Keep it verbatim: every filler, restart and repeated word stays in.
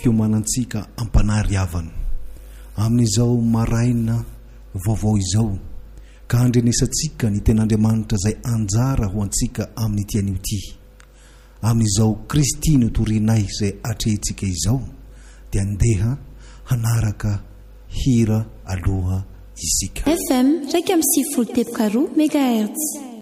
fiomanantsika ampanary havana amin'izao maraina vaovao izao ka andrenesantsika ny ten'Andriamanitra izay anjara ho antsika amin'ny tian'io ty amin'izao Kristy no torinay izay atrehintsika izao dia andeha hanaraka hira aloha isika. F M raika amby sivifolo teboka roa megahertz.